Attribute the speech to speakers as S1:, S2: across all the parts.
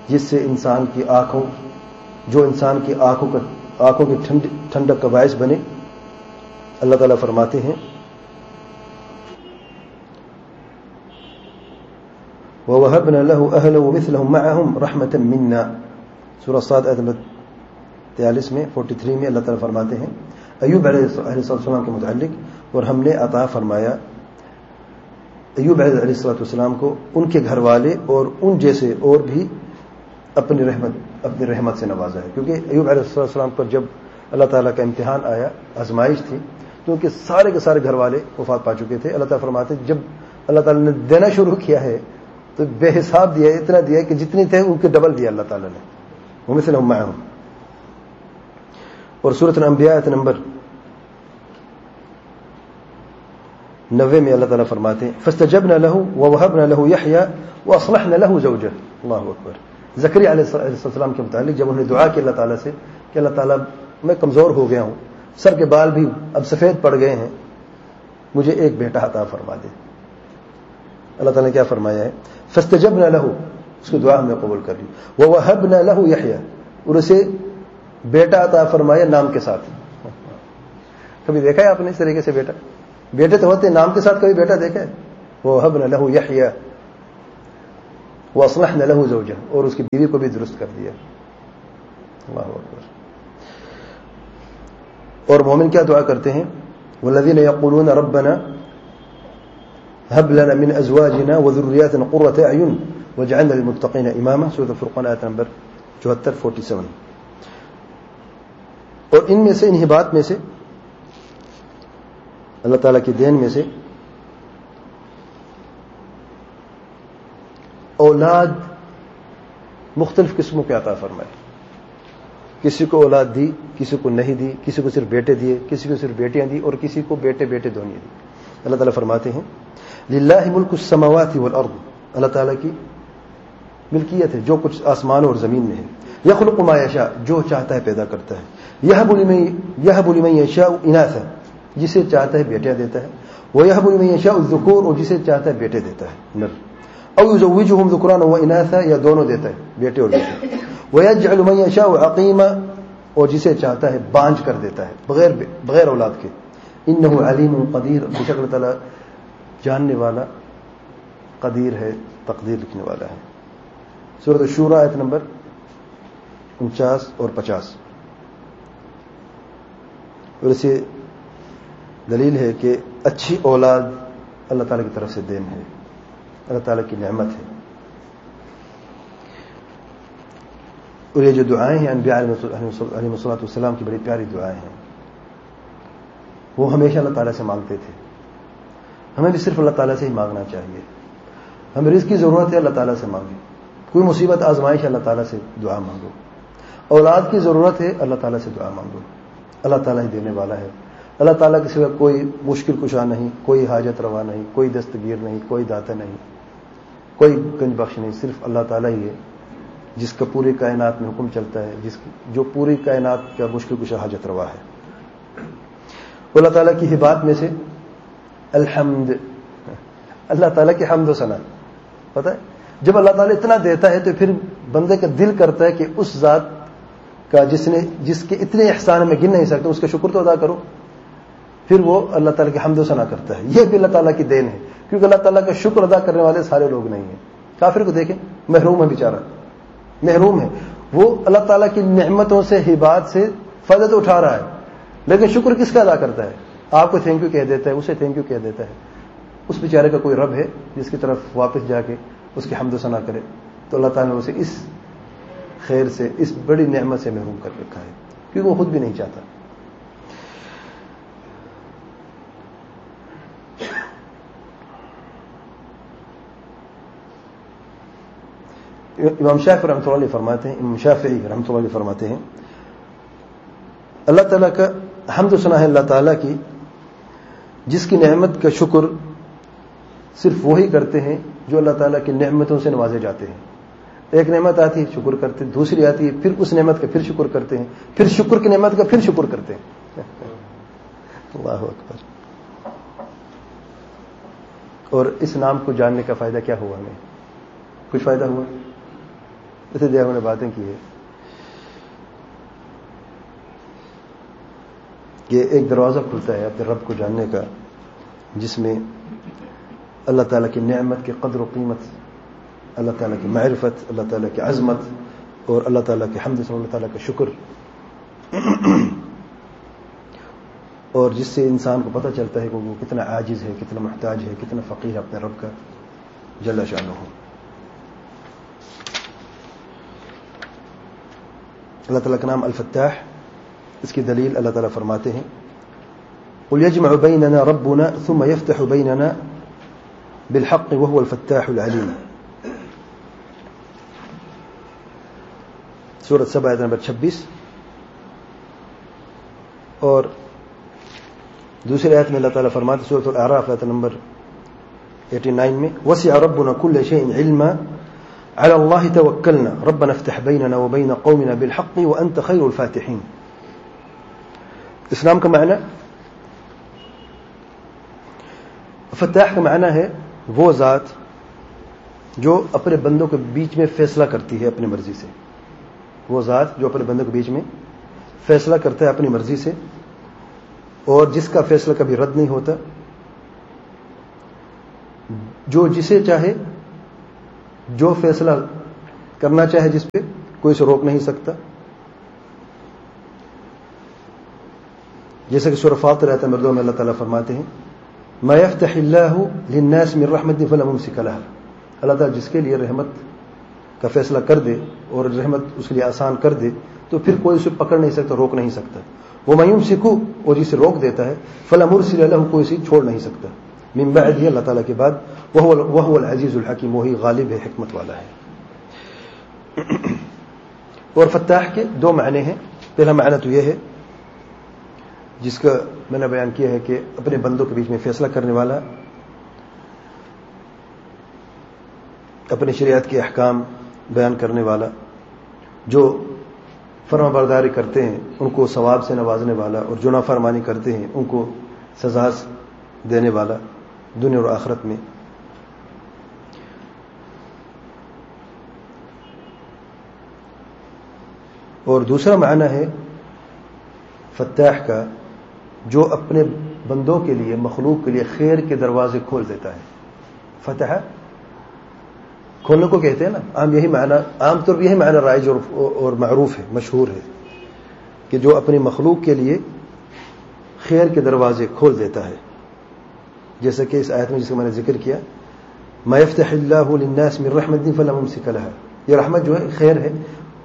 S1: جس سے انسان کی آنکھوں کی ٹھنڈک کا باعث بنے. اللہ تعالیٰ فرماتے ہیں وَوَهَبْنَا لَهُ أَهْلَهُ وَمِثْلَهُمْ مَعَهُمْ رَحْمَةً مِنَّا. سورہ صاد آیت نمبر 43 میں 43 میں اللہ تعالیٰ فرماتے ہیں ایوب علیہ السلام کے متعلق، اور ہم نے عطا فرمایا ایوب علیہ السلام کو ان کے گھر والے اور ان جیسے اور بھی اپنی رحمت سے نوازا ہے. کیونکہ ایوب علیہ السلام پر جب اللہ تعالیٰ کا امتحان آیا، آزمائش تھی، کیونکہ سارے کے سارے گھر والے وفات پا چکے تھے. اللہ تعالیٰ فرماتے ہیں جب اللہ تعالیٰ نے دینا شروع کیا ہے تو بے حساب دیا، اتنا دیا کہ جتنے تھے ان کے ڈبل دیا اللہ تعالیٰ نے. وَمِثْلَهُمْ مَعَهُمْ. اور سورۃ الانبیاء آیت نمبر 90 میں اللہ تعالیٰ فرماتے ہیں فَاسْتَجَبْنَا لَهُ وَوَهَبْنَا لَهُ يَحْيَى وَأَصْلَحْنَا لَهُ زَوْجَهُ. اللہ اکبر. زکریا علیہ السلام کے متعلق جب انہوں نے دعا کی اللہ تعالیٰ سے کہ اللہ تعالیٰ میں کمزور ہو گیا ہوں، سر کے بال بھی اب سفید پڑ گئے ہیں، مجھے ایک بیٹا عطا فرما دے. اللہ تعالیٰ نے کیا فرمایا ہے فَاسْتَجَبْنَا لَهُ، اس کی دعا ہم نے قبول کر لی. وَوَهَبْنَا لَهُ يَحْيَى، اور اسے بیٹا عطا فرمایا نام کے ساتھ. کبھی دیکھا ہے آپ نے اس طریقے سے بیٹا؟ بیٹے تو ہوتے نام کے ساتھ، کبھی بیٹا دیکھا ہے؟ وَوَهَبْنَا لَهُ يَحْيَى وَأَصْلَحْنَا لَهُ زَوْجَهُ، اور اس کی بیوی کو بھی درست کر دیا. اللہ اکبر. اور مومن کیا دعا کرتے ہیں وَالَّذِينَ يَقُولُونَ رَبَّنَا هَبْ لَنَا مِنْ أَزْوَاجِنَا وَذُرِّيَّاتِنَا قُرَّةَ أَعْيُنٍ وَاجْعَلْنَا لِلْمُتَّقِينَ إِمَامًا. سورۃ الفرقان آیت نمبر 47. اور ان میں سے، ان ہبات میں سے، اللہ تعالیٰ کی دین میں سے اولاد مختلف قسموں کے عطا فرمائے. کسی کو اولاد دی، کسی کو نہیں دی، کسی کو صرف بیٹے دیے، کسی کو صرف بیٹیاں دی، اور کسی کو بیٹے دونوں دی. اللہ تعالیٰ فرماتے ہیں للہ ملک السماوات والارض، اللہ تعالیٰ کی ملکیت ہے جو کچھ آسمانوں اور زمین میں ہے. یخلق ما یشاء، جو چاہتا ہے پیدا کرتا ہے. یہب لمن یشاء اناثا، جسے چاہتا ہے بیٹیاں دیتا ہے. ویہب لمن یشاء الذکور، اور جسے چاہتا ہے بیٹے دیتا ہے نر. او یزوجہم ذکرانا واناثا، یا دونوں دیتا ہے بیٹے اور بیٹے. ویجعل من یشاء عقیما، اور جسے چاہتا ہے بانجھ کر دیتا ہے بغیر اولاد کے. انہ علیم قدیر، بے شک اللہ تعالیٰ جاننے والا قدیر ہے، تقدیر لکھنے والا ہے. سورۃ الشورى آیت نمبر 49 اور 50. اور اسے دلیل ہے کہ اچھی اولاد اللہ تعالیٰ کی طرف سے دین ہے، اللہ تعالیٰ کی نعمت ہے. اور یہ جو دعائیں ہیں انبیاء علیہ السلام کی بڑی پیاری دعائیں ہیں، وہ ہمیشہ اللہ تعالیٰ سے مانگتے تھے. ہمیں بھی صرف اللہ تعالیٰ سے ہی مانگنا چاہیے. ہمیں رزق کی ضرورت ہے، اللہ تعالیٰ سے مانگیں. کوئی مصیبت آزمائش ہے، اللہ تعالیٰ سے دعا مانگو. اولاد کی ضرورت ہے، اللہ تعالیٰ سے دعا مانگو. اللہ تعالیٰ ہی دینے والا ہے. اللہ تعالیٰ کے سوا کوئی مشکل کشا نہیں، کوئی حاجت روا نہیں، کوئی دستگیر نہیں، کوئی داتا نہیں، کوئی گنج بخش نہیں. صرف اللہ تعالیٰ ہی ہے جس کا پوری کائنات میں حکم چلتا ہے، جو پوری کائنات کا مشکل کشا حاجت روا ہے. اللہ تعالیٰ کی ہبات میں سے الحمد، اللہ تعالیٰ کی حمد و ثنا. پتہ ہے جب اللہ تعالیٰ اتنا دیتا ہے تو پھر بندے کا دل کرتا ہے کہ اس ذات کا جس کے اتنے احسان میں گن نہیں سکتے، اس کا شکر تو ادا کرو. پھر وہ اللہ تعالیٰ کی حمد و ثنا کرتا ہے. یہ بھی اللہ تعالیٰ کی دین ہے، کیونکہ اللہ تعالیٰ کا شکر ادا کرنے والے سارے لوگ نہیں ہیں. کافر کو دیکھیں، محروم ہے بیچارہ، محروم ہے. وہ اللہ تعالیٰ کی نعمتوں سے، ہبات سے فائدہ تو اٹھا رہا ہے، لیکن شکر کس کا ادا کرتا ہے؟ آپ کو تھینک یو کہہ دیتا ہے، اسے تھینک یو کہہ دیتا ہے. اس بیچارے کا کوئی رب ہے جس کی طرف واپس جا کے اس کی حمد و ثنا کرے؟ تو اللہ تعالیٰ نے اسے اس خیر سے، اس بڑی نعمت سے محروم کر رکھا ہے، کیونکہ وہ خود بھی نہیں چاہتا. امام شافعی رحمۃ اللہ علیہ فرماتے ہیں اللہ تعالیٰ کا حمد و ثنا ہے اللہ تعالیٰ کی جس کی نعمت کا شکر صرف وہی کرتے ہیں جو اللہ تعالیٰ کی نعمتوں سے نوازے جاتے ہیں. ایک نعمت آتی ہے شکر کرتے ہیں، دوسری آتی ہے پھر اس نعمت کا پھر شکر کرتے ہیں، پھر شکر کی نعمت کا پھر شکر کرتے ہیں. اللہ اکبر. اور اس نام کو جاننے کا فائدہ کیا ہوا؟ ہمیں کچھ فائدہ ہوا؟ ایسے جگہ ہم نے باتیں کی ہے کہ ایک دروازہ کھلتا ہے اپنے رب کو جاننے کا، جس میں اللہ تعالیٰ کی نعمت کی قدر و قیمت، اللہ تعالیٰ کی معرفت، اللہ تعالیٰ کی عظمت اور اللہ تعالیٰ کی حمد، اللہ تعالیٰ کا شکر، اور جس سے انسان کو پتہ چلتا ہے کہ وہ کتنا عاجز ہے، کتنا محتاج ہے، کتنا فقیر ہے اپنے رب کا جل شانہ ہو۔ اللہ تعالیٰ کا نام الفتاح، اس کی دلیل اللہ تعالیٰ فرماتے ہیں قل يجمع بيننا ربنا ثم يفتح بيننا بالحق وهو الفتاح العليم، سورۃ سبا آیت نمبر 26، اور دوسری آیت میں اللہ تعالیٰ فرماتے سورۃ الاعراف آیت نمبر 89 میں وسع ربنا كل شيء علما على الله توكلنا ربنا افتح بيننا وبين قومنا بالحق وانت خير الفاتحين۔ اسلام کا معنی، فتاح کا معنی ہے وہ ذات جو اپنے بندوں کے بیچ میں فیصلہ کرتی ہے اپنی مرضی سے، وہ ذات جو اپنے بندوں کے بیچ میں فیصلہ کرتا ہے اپنی مرضی سے، اور جس کا فیصلہ کبھی رد نہیں ہوتا، جو جسے چاہے، جو فیصلہ کرنا چاہے جس پہ، کوئی اسے روک نہیں سکتا، جیسا کہ سورہ فاطر آیت نمبر 2 میں اللہ تعالیٰ فرماتے ہیں ما يفتح اللہ للناس من رحمت فلا ممسک لها، اللہ تعالیٰ جس کے لیے رحمت کا فیصلہ کر دے اور رحمت اس کے لیے آسان کر دے تو پھر کوئی اسے پکڑ نہیں سکتا، روک نہیں سکتا، ومن یمسک، اور جسے روک دیتا ہے فلا مرسل له، کوئی اسے چھوڑ نہیں سکتا، من بعد، اللہ تعالیٰ کے بعد، وهو العزیز الحکیم، وہی غالب ہے، حکمت والا ہے۔ اور فتاح کے دو معنی ہیں، پہلا معنی تو یہ ہے جس کا میں نے بیان کیا ہے کہ اپنے بندوں کے بیچ میں فیصلہ کرنے والا، اپنی شریعت کے احکام بیان کرنے والا، جو فرما برداری کرتے ہیں ان کو ثواب سے نوازنے والا، اور جو نافرمانی کرتے ہیں ان کو سزا دینے والا دنیا اور آخرت میں۔ اور دوسرا معنی ہے فتاح کا جو اپنے بندوں کے لیے، مخلوق کے لیے خیر کے دروازے کھول دیتا ہے۔ فتح کھولنے کو کہتے ہیں نا، یہی معنی، عام طور پر یہی معنی رائج اور معروف ہے، مشہور ہے کہ جو اپنی مخلوق کے لیے خیر کے دروازے کھول دیتا ہے، جیسا کہ اس آیت میں جس کا میں نے ذکر کیا ما يفتح اللہ للناس من رحمت فلا ممسک لها، یہ رحمت جو ہے خیر ہے،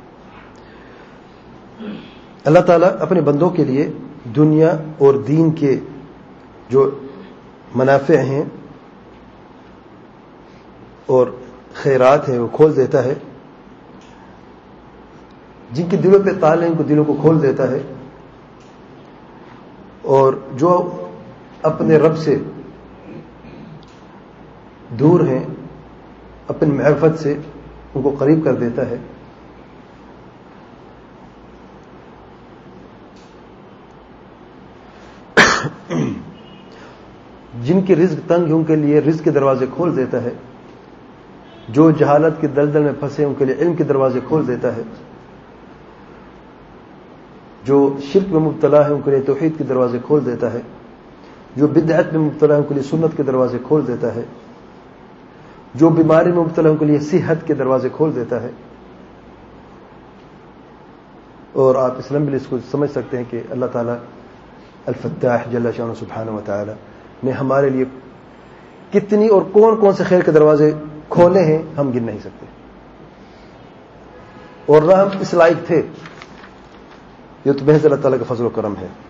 S1: اللہ تعالیٰ اپنے بندوں کے لیے دنیا اور دین کے جو منافع ہیں اور خیرات ہیں وہ کھول دیتا ہے، جن کے دلوں پہ تالے ہیں ان کو دلوں کو کھول دیتا ہے، اور جو اپنے رب سے دور ہیں اپنی معرفت سے ان کو قریب کر دیتا ہے۔ جن کی رزق تنگ ہے ان کے لیے رزق کے دروازے کھول دیتا ہے، جو جہالت کے دلدل میں پھنسے ان کے لیے علم کے دروازے کھول دیتا ہے، جو شرک میں مبتلا ہے ان کے لیے توحید کے دروازے کھول دیتا ہے، جو بدعت میں مبتلا ہے ان کے لیے سنت کے دروازے کھول دیتا ہے، جو بیماری میں مبتلا ہے ان کے لیے صحت کے دروازے کھول دیتا ہے۔ اور آپ اس لمبے اس کو سمجھ سکتے ہیں کہ اللہ تعالیٰ الفتاح جل شانہ سبحانہ و تعالی نے ہمارے لیے کتنی اور کون کون سے خیر کے دروازے کھولے ہیں ہم گن نہیں سکتے، اور نہ ہم اس لائق تھے، یہ تو محض اللہ تعالیٰ کا فضل و کرم ہے۔